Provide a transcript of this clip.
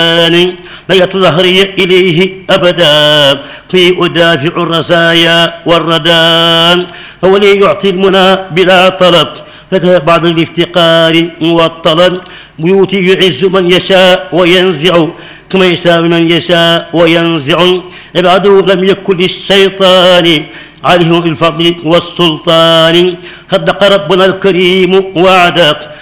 لا يتظهري إليه أبدا في أدافع الرزايا والردى هو لي يعطي المنى بلا طلب لك بعض الافتقار والطلب بيوتي يعز من يشاء وينزع كما يشاء من يشاء وينزع عباده لم يكن للشيطان عليهم الفضل والسلطان صدق ربنا الكريم وعدك